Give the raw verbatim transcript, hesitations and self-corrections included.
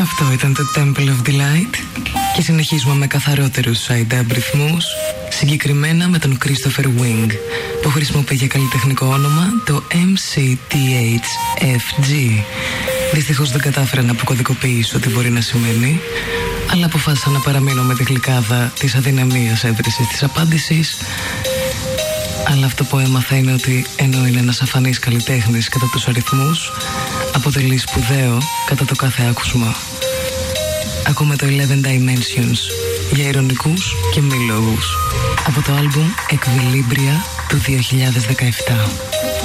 Αυτό ήταν το Temple of Delight και συνεχίζουμε με καθαρότερους side-dub ρυθμούς, συγκεκριμένα με τον Christopher Wing, που χρησιμοποιεί για καλλιτεχνικό όνομα το εμ σι τι έιτς εφ τζι. Δυστυχώς δεν κατάφερα να αποκωδικοποιήσω τι μπορεί να σημαίνει, αλλά αποφάσισα να παραμείνω με τη γλυκάδα της αδυναμίας έβρισης της απάντησης. Αλλά αυτό που έμαθα είναι ότι ενώ είναι ένας αφανής καλλιτέχνης κατά τους αριθμούς, αποτελεί σπουδαίο κατά το κάθε άκουσμα. Ακούμε το Eleven Dimensions για ειρωνικούς και μη λόγους από το άλμπουμ Equilibria του δύο χιλιάδες δεκαεπτά.